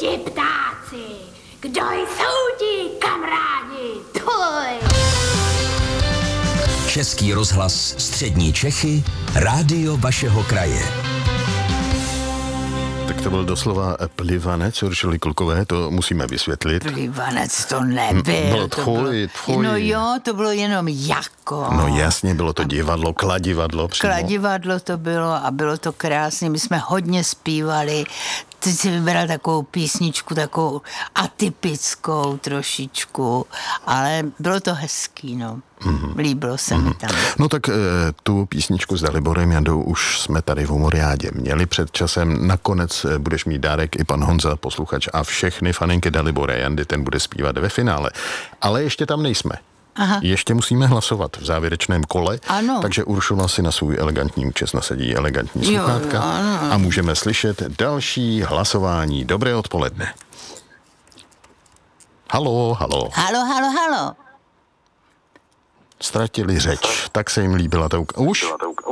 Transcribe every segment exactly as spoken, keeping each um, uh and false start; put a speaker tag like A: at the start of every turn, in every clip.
A: ti ptáci? Kdo jsou ti kamarádi? Tvoj!
B: Český rozhlas Střední Čechy, rádio vašeho kraje.
C: Tak to byl doslova plivanec Uršuly Klukové, to musíme vysvětlit.
D: Plivanec to nebyl.
C: Bylo
D: to
C: tchoj,
D: bylo,
C: tchoj.
D: No jo, to bylo jenom jako.
C: No jasně, bylo to divadlo, kladivadlo přímo.
D: Kladivadlo to bylo a bylo to krásné. My jsme hodně zpívali. Teď si vybral takovou písničku, takovou atypickou trošičku, ale bylo to hezký, no. Mm-hmm. Líbilo se mm-hmm. mi tam.
C: No tak e, tu písničku s Daliborem Jandou už jsme tady v Humoriádě měli před časem. Nakonec e, budeš mít dárek i pan Honza, posluchač, a všechny faninky Dalibora Jandy, ten bude zpívat ve finále. Ale ještě tam nejsme.
D: Aha.
C: Ještě musíme hlasovat v závěrečném kole,
D: ano.
C: Takže Uršula si na svůj elegantní účes nasadí elegantní sluchátka a můžeme slyšet další hlasování. Dobré odpoledne. Halo, halo.
D: Halo, halo, halo.
C: Ztratili řeč, tak se jim líbila ta uka... Už?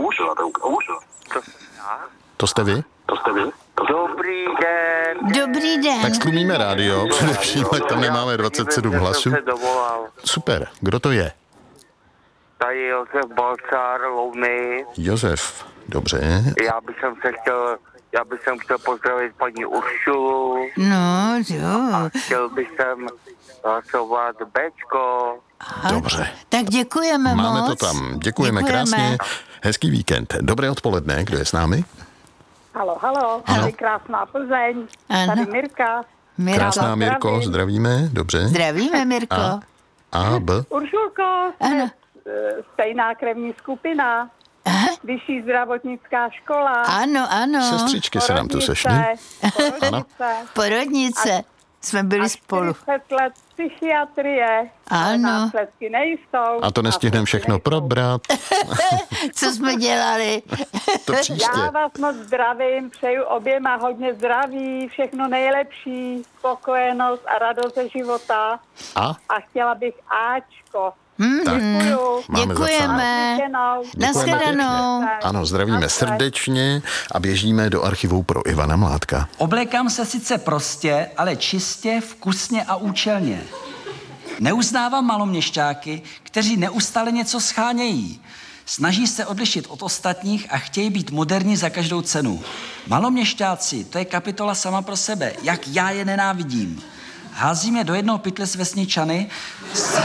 C: To jste vy?
E: To jste vy? Dobrý den.
D: Dobrý den.
C: Tak stlumíme rádio, především, ať tam nemáme dvacet sedm hlasů. Super, kdo to je?
E: Tady Josef Balcár, Louny.
C: Josef, dobře.
E: Já bych se chtěl, já bych chtěl pozdravit paní Uršulu.
D: No, jo.
E: A chtěl bych jsem hlasovat Bčko.
D: Aha.
C: Dobře.
D: Tak děkujeme moc.
C: Máme to tam, děkujeme,
D: děkujeme.
C: Krásně. Hezký víkend. Dobré odpoledne, kdo je s námi?
F: Halo, halo, tady krásná Plzeň,
D: Ano.
F: tady Mirka.
D: Mirko.
C: Krásná Mirko,
F: zdravím.
C: zdravíme, dobře.
D: Zdravíme, Mirko.
C: A, a B.
F: Uršulko,
D: Ano.
F: stejná krevní skupina,
D: Aha.
F: vyšší zdravotnická škola.
D: Ano, ano.
C: Sestřičky se nám tu sešly.
F: Porodnice.
D: Porodnice. Jsme byli
F: A
D: spolu.
F: čtyřicet let psychiatrie. Ale
D: Ano.
F: následky nejsou.
C: A to nestihneme všechno probrat.
D: Co jsme dělali?
C: To příště.
F: Já vás moc zdravím, přeju oběma hodně zdraví, všechno nejlepší, spokojenost a radost ze života.
C: A?
F: A chtěla bych Ačko.
C: Tak,
F: Děkuju.
C: máme
D: Děkujeme.
F: Děkujem.
D: Nashledanou.
C: Ano, zdravíme srdečně a běžíme do archivu pro Ivana Mládka.
G: Oblékám se sice prostě, ale čistě, vkusně a účelně. Neuznávám maloměšťáky, kteří neustále něco schánějí. Snaží se odlišit od ostatních a chtějí být moderní za každou cenu. Maloměšťáci, to je kapitola sama pro sebe, jak já je nenávidím. Házím je do jednoho pytle s vesničany, s...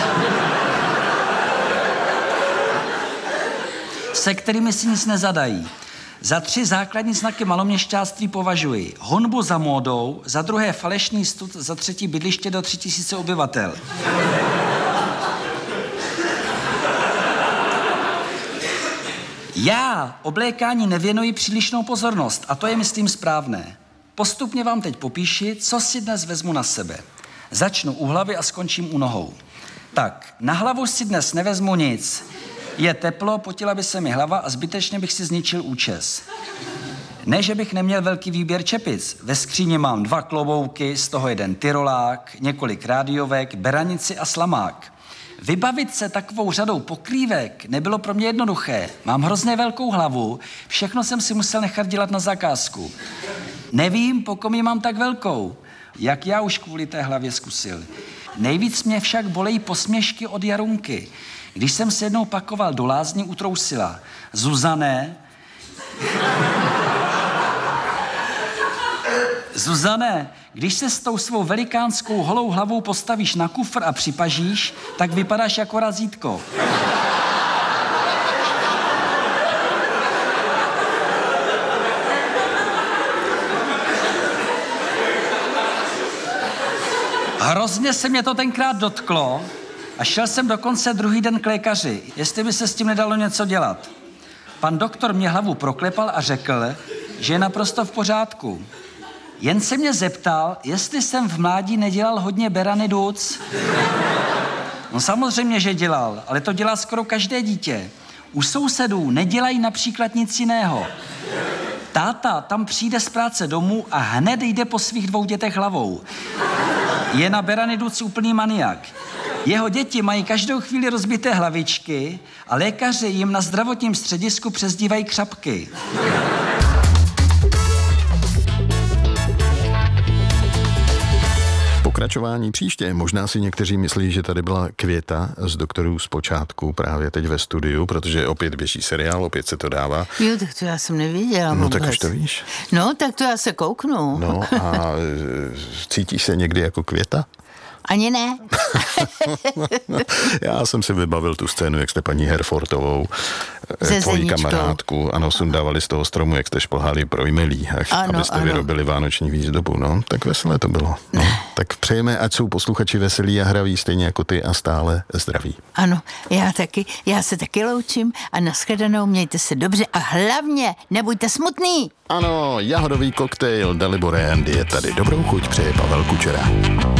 G: se kterými si nic nezadají. Za tři základní znaky maloměšťáctví považuji honbu za módou, za druhé falešný stud, za třetí bydliště do tři tisíce obyvatel. Já oblékání nevěnuji přílišnou pozornost a to je, myslím, správné. Postupně vám teď popíši, co si dnes vezmu na sebe. Začnu u hlavy a skončím u nohou. Tak, na hlavu si dnes nevezmu nic. Je teplo, potila by se mi hlava a zbytečně bych si zničil účes. Ne, že bych neměl velký výběr čepic. Ve skříni mám dva klobouky, z toho jeden tyrolák, několik rádiovek, beranici a slamák. Vybavit se takovou řadou pokrývek nebylo pro mě jednoduché. Mám hrozně velkou hlavu, všechno jsem si musel nechat dělat na zakázku. Nevím, po kom ji mám tak velkou, jak já už kvůli té hlavě zkusil. Nejvíc mě však bolejí posměšky od Jarunky. Když jsem se jednou pakoval do lázní, utrousila: Zuzané, Zuzané, když se s tou svou velikánskou holou hlavou postavíš na kufr a připažíš, tak vypadáš jako razítko. Hrozně se mě to tenkrát dotklo a šel jsem dokonce druhý den k lékaři, jestli by se s tím nedalo něco dělat. Pan doktor mě hlavu proklepal a řekl, že je naprosto v pořádku. Jen se mě zeptal, jestli jsem v mládí nedělal hodně berany duc. No samozřejmě, že dělal, ale to dělá skoro každé dítě. U sousedů nedělají například nic jiného. Táta tam přijde z práce domů a hned jde po svých dvou dětech hlavou. Je na berany duc úplný maniak. Jeho děti mají každou chvíli rozbité hlavičky a lékaři jim na zdravotním středisku přezdívají křapky.
C: pokračování příště. Možná si někteří myslí, že tady byla Květa z Doktorů z počátku právě teď ve studiu, protože opět běží seriál, opět se to dává.
D: Jo, tak to já jsem neviděla.
C: No
D: vůbec.
C: tak už to víš.
D: No, tak to já se kouknu.
C: No a e, cítíš se někdy jako Květa?
D: Ani ne.
C: Já jsem si vybavil tu scénu, jak jste paní Herfortovou,
D: Se
C: tvoji
D: Zeničkou.
C: kamarádku, ano, sundávali z toho stromu, jak jste šplhali pro jmelí,
D: Ano,
C: abyste
D: ano.
C: vyrobili vánoční výzdobu. No, tak veselé to bylo. No, tak přejeme, ať jsou posluchači veselí a hraví stejně jako ty a stále zdraví.
D: Ano, já taky, já se taky loučím a nashledanou, mějte se dobře a hlavně nebuďte smutný.
C: Ano, jahodový koktejl Dalibor Jandy je tady. Dobrou chuť přeje Pavel Kučera.